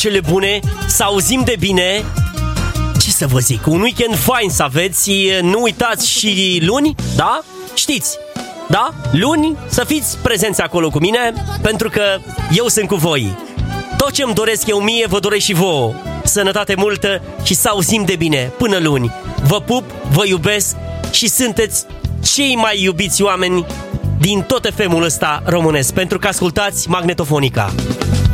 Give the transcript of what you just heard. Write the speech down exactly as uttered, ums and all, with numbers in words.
cele bune, să auzim de bine. Ce să vă zic, un weekend fain să aveți. Nu uitați și luni, da? Știți, da? Luni să fiți prezenți acolo cu mine, pentru că eu sunt cu voi. Tot ce îmi doresc eu mie, vă doresc și vouă. Sănătate multă și să auzim de bine. Până luni. Vă pup, vă iubesc și sunteți cei mai iubiți oameni din tot F M-ul ăsta românesc, pentru că ascultați Magnetofonica.